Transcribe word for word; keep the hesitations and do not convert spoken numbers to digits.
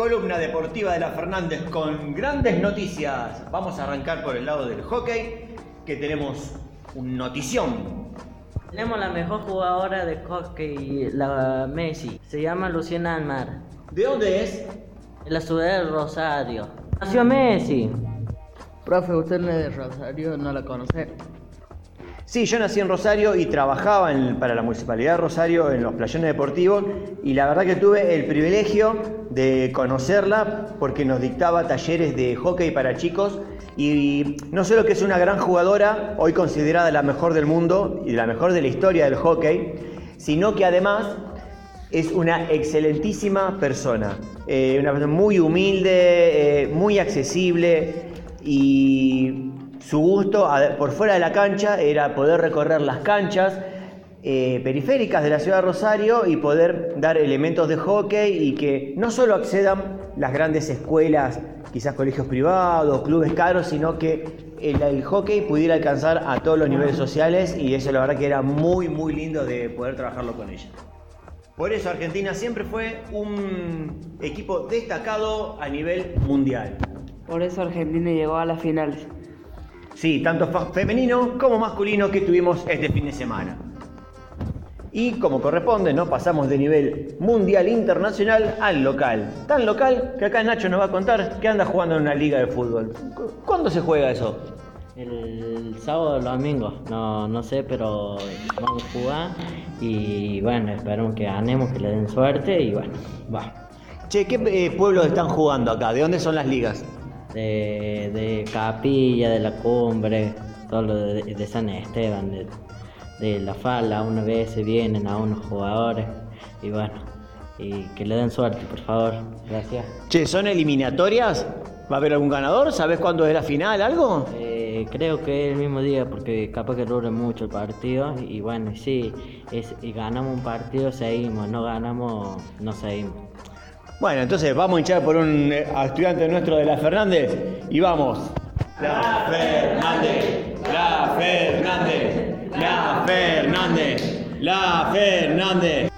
columna deportiva de la Fernández con grandes noticias. Vamos a arrancar por el lado del hockey, que tenemos un notición. Tenemos la mejor jugadora de hockey, la Messi. Se llama Luciana Almar. ¿De dónde es? De la ciudad de Rosario. Nació Messi. Profe, usted no es de Rosario, no la conoce. Sí, yo nací en Rosario y trabajaba en, para la Municipalidad de Rosario en los playones deportivos, y la verdad que tuve el privilegio de conocerla porque nos dictaba talleres de hockey para chicos, y no solo que es una gran jugadora, hoy considerada la mejor del mundo y la mejor de la historia del hockey, sino que además es una excelentísima persona, eh, una persona muy humilde, eh, muy accesible, y su gusto por fuera de la cancha era poder recorrer las canchas eh, periféricas de la ciudad de Rosario y poder dar elementos de hockey, y que no solo accedan las grandes escuelas, quizás colegios privados, clubes caros, sino que el, el hockey pudiera alcanzar a todos los niveles sociales, y eso la verdad que era muy muy lindo de poder trabajarlo con ella. Por eso Argentina siempre fue un equipo destacado a nivel mundial. Por eso Argentina llegó a las finales. Sí, tanto femenino como masculino que tuvimos este fin de semana. Y como corresponde, ¿no? Pasamos de nivel mundial internacional al local. Tan local que acá Nacho nos va a contar que anda jugando en una liga de fútbol. ¿Cuándo se juega eso? El sábado o el domingo, no, no sé, pero vamos a jugar y bueno, esperemos que ganemos, que le den suerte y bueno, va. Che, ¿qué eh, pueblos están jugando acá? ¿De dónde son las ligas? De, de Capilla, de la Cumbre, solo de, de San Esteban, de, de La Fala. Una vez vienen a unos jugadores y bueno, y que le den suerte, por favor. Gracias. Che, ¿son eliminatorias? ¿Va a haber algún ganador? ¿Sabés cuándo es la final? ¿Algo? Eh, creo que es el mismo día, porque capaz que dure mucho el partido y bueno, sí, es, y ganamos un partido, seguimos, no ganamos, no seguimos. Bueno, entonces vamos a hinchar por un estudiante nuestro de la Fernández y vamos. La Fernández, la Fernández, la Fernández, la Fernández.